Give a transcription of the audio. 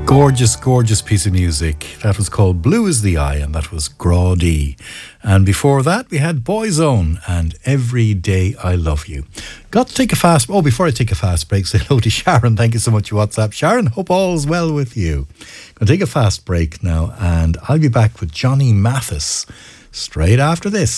Gorgeous, gorgeous piece of music. That was called Blue is the Eye, and that was Grawdy. And before that, we had Boyzone and Every Day I Love You. Got to take a fast... Oh, before I take a fast break, say hello to Sharon. Thank you so much for WhatsApp. Sharon, hope all's well with you. Going to take a fast break now, and I'll be back with Johnny Mathis straight after this.